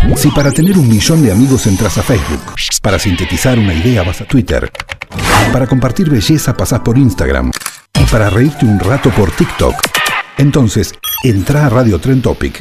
Si para tener 1 millón de amigos entras a Facebook, para sintetizar una idea vas a Twitter, para compartir belleza pasás por Instagram y para reírte un rato por TikTok, entonces entra a Radio Trend Topic